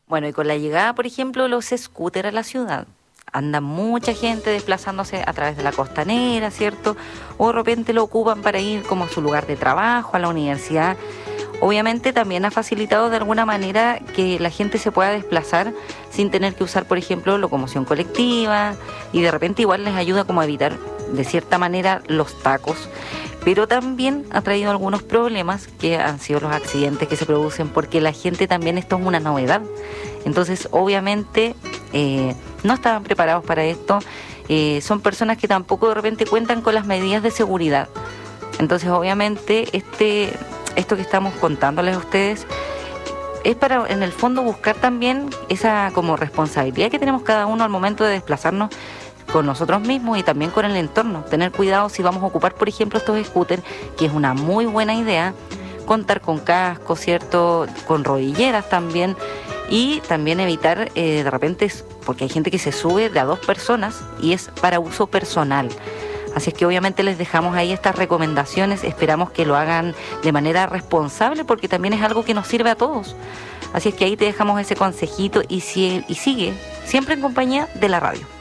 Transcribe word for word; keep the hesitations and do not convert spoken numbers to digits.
Bueno, y con la llegada, por ejemplo, de los scooters a la ciudad, anda mucha gente desplazándose a través de la costanera, ¿cierto? O de repente lo ocupan para ir como a su lugar de trabajo, a la universidad. Obviamente también ha facilitado de alguna manera que la gente se pueda desplazar sin tener que usar, por ejemplo, locomoción colectiva, y de repente igual les ayuda como a evitar de cierta manera los tacos, pero también ha traído algunos problemas que han sido los accidentes que se producen porque la gente también, esto es una novedad, entonces obviamente eh, no estaban preparados para esto, eh, son personas que tampoco de repente cuentan con las medidas de seguridad, entonces obviamente este... esto que estamos contándoles a ustedes es para, en el fondo, buscar también esa como responsabilidad que tenemos cada uno al momento de desplazarnos con nosotros mismos y también con el entorno. Tener cuidado si vamos a ocupar, por ejemplo, estos scooters, que es una muy buena idea, contar con casco, ¿cierto? Con rodilleras también, y también evitar eh, de repente, porque hay gente que se sube de a dos personas y es para uso personal. Así es que obviamente les dejamos ahí estas recomendaciones, esperamos que lo hagan de manera responsable porque también es algo que nos sirve a todos. Así es que ahí te dejamos ese consejito y, si, y sigue siempre en compañía de la radio.